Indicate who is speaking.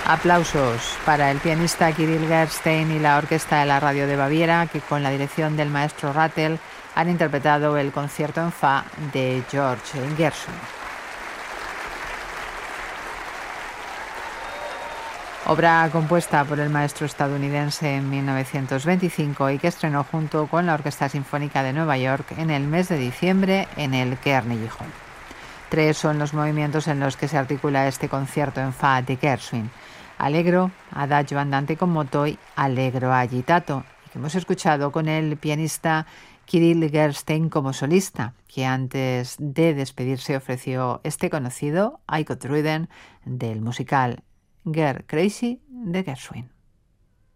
Speaker 1: Aplausos para el pianista Kirill Gerstein y la orquesta de la Radio de Baviera, que con la dirección del maestro Rattel han interpretado el concierto en fa de George Gershwin. Obra compuesta por el maestro estadounidense en 1925 y que estrenó junto con la Orquesta Sinfónica de Nueva York en el mes de diciembre en el Carnegie Hall. 3 son los movimientos en los que se articula este concierto en fa de Gershwin: Allegro, Adagio andante con moto y Allegro agitato, y que hemos escuchado con el pianista Kirill Gerstein como solista, que antes de despedirse ofreció este conocido I Got Rhythm del musical Girl Crazy de Gershwin.